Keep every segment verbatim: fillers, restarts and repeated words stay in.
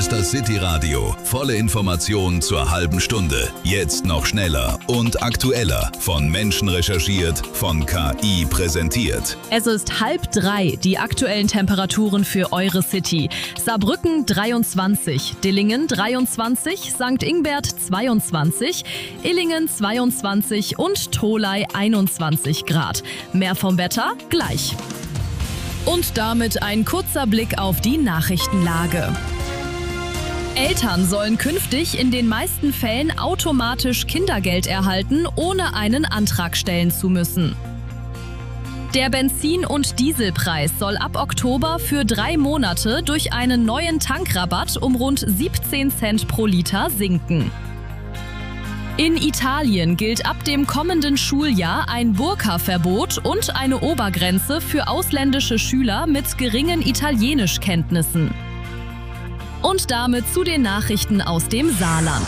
das City-Radio. Volle Information zur halben Stunde. Jetzt noch schneller und aktueller. Von Menschen recherchiert, von K I präsentiert. Es ist halb drei, die aktuellen Temperaturen für eure City. Saarbrücken dreiundzwanzig, Dillingen dreiundzwanzig, Sankt Ingbert zweiundzwanzig, Illingen zweiundzwanzig und Tholey einundzwanzig Grad. Mehr vom Wetter gleich. Und damit ein kurzer Blick auf die Nachrichtenlage. Eltern sollen künftig in den meisten Fällen automatisch Kindergeld erhalten, ohne einen Antrag stellen zu müssen. Der Benzin- und Dieselpreis soll ab Oktober für drei Monate durch einen neuen Tankrabatt um rund siebzehn Cent pro Liter sinken. In Italien gilt ab dem kommenden Schuljahr ein Burka-Verbot und eine Obergrenze für ausländische Schüler mit geringen Italienischkenntnissen. Und damit zu den Nachrichten aus dem Saarland.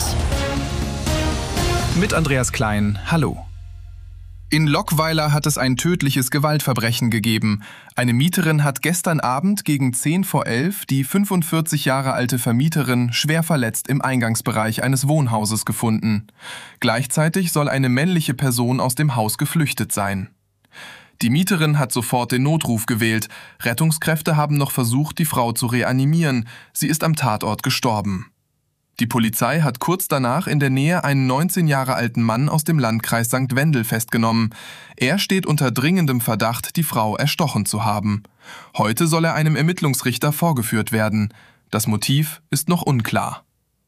Mit Andreas Klein, hallo. In Lockweiler hat es ein tödliches Gewaltverbrechen gegeben. Eine Mieterin hat gestern Abend gegen zehn vor elf die fünfundvierzig Jahre alte Vermieterin schwer verletzt im Eingangsbereich eines Wohnhauses gefunden. Gleichzeitig soll eine männliche Person aus dem Haus geflüchtet sein. Die Mieterin hat sofort den Notruf gewählt. Rettungskräfte haben noch versucht, die Frau zu reanimieren. Sie ist am Tatort gestorben. Die Polizei hat kurz danach in der Nähe einen neunzehn Jahre alten Mann aus dem Landkreis Sankt Wendel festgenommen. Er steht unter dringendem Verdacht, die Frau erstochen zu haben. Heute soll er einem Ermittlungsrichter vorgeführt werden. Das Motiv ist noch unklar.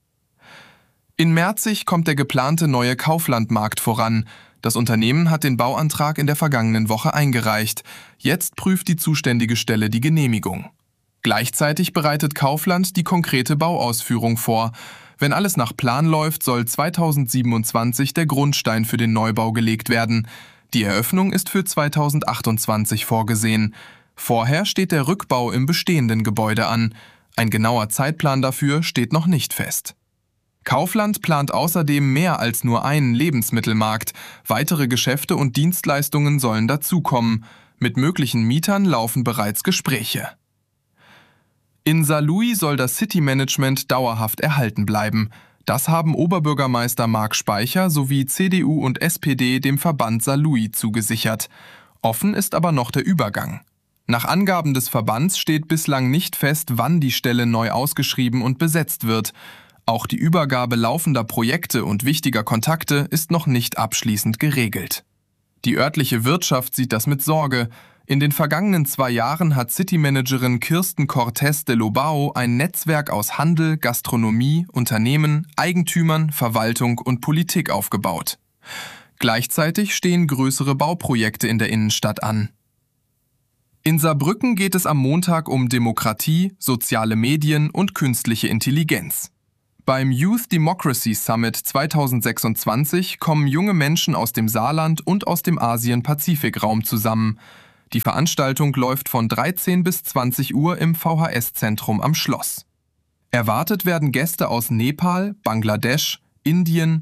In Merzig kommt der geplante neue Kauflandmarkt voran. Das Unternehmen hat den Bauantrag in der vergangenen Woche eingereicht. Jetzt prüft die zuständige Stelle die Genehmigung. Gleichzeitig bereitet Kaufland die konkrete Bauausführung vor. Wenn alles nach Plan läuft, soll zweitausendsiebenundzwanzig der Grundstein für den Neubau gelegt werden. Die Eröffnung ist für zweitausendachtundzwanzig vorgesehen. Vorher steht der Rückbau im bestehenden Gebäude an. Ein genauer Zeitplan dafür steht noch nicht fest. Kaufland plant außerdem mehr als nur einen Lebensmittelmarkt. Weitere Geschäfte und Dienstleistungen sollen dazukommen. Mit möglichen Mietern laufen bereits Gespräche. In Saarlouis soll das City-Management dauerhaft erhalten bleiben. Das haben Oberbürgermeister Marc Speicher sowie C D U und S P D dem Verband Saarlouis zugesichert. Offen ist aber noch der Übergang. Nach Angaben des Verbands steht bislang nicht fest, wann die Stelle neu ausgeschrieben und besetzt wird. Auch die Übergabe laufender Projekte und wichtiger Kontakte ist noch nicht abschließend geregelt. Die örtliche Wirtschaft sieht das mit Sorge. In den vergangenen zwei Jahren hat City-Managerin Kirsten Cortés de Lobau ein Netzwerk aus Handel, Gastronomie, Unternehmen, Eigentümern, Verwaltung und Politik aufgebaut. Gleichzeitig stehen größere Bauprojekte in der Innenstadt an. In Saarbrücken geht es am Montag um Demokratie, soziale Medien und künstliche Intelligenz. Beim Youth Democracy Summit zweitausendsechsundzwanzig kommen junge Menschen aus dem Saarland und aus dem Asien-Pazifik-Raum zusammen. Die Veranstaltung läuft von dreizehn bis zwanzig Uhr im V H S-Zentrum am Schloss. Erwartet werden Gäste aus Nepal, Bangladesch, Indien,